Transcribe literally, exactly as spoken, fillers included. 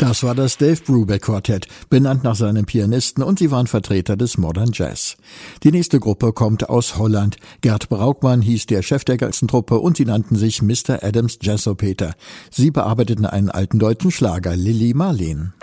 Das war das Dave Brubeck Quartett, benannt nach seinem Pianisten, und sie waren Vertreter des Modern Jazz. Die nächste Gruppe kommt aus Holland. Gert Braukmann hieß der Chef der ganzen Truppe und sie nannten sich Mister Adams Jazzopeter. Sie bearbeiteten einen alten deutschen Schlager, Lili Marleen.